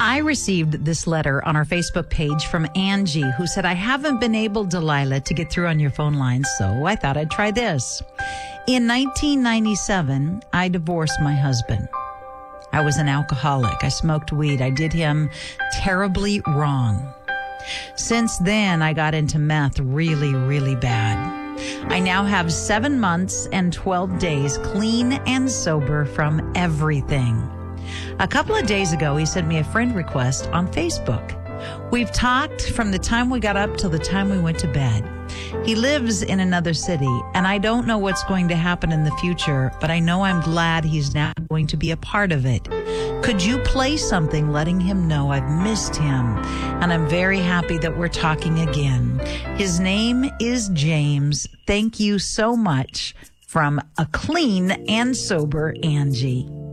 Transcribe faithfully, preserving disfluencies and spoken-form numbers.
I received this letter on our Facebook page from Angie, who said, I haven't been able, Delilah, to get through on your phone line, so I thought I'd try this. In nineteen ninety-seven, I divorced my husband. I was an alcoholic. I smoked weed. I did him terribly wrong. Since then, I got into meth really, really bad. I now have seven months and twelve days clean and sober from everything. A couple of days ago, he sent me a friend request on Facebook. We've talked from the time we got up till the time we went to bed. He lives in another city, and I don't know what's going to happen in the future, but I know I'm glad he's now going to be a part of it. Could you play something letting him know I've missed him, and I'm very happy that we're talking again. His name is James. Thank you so much, from a clean and sober Angie.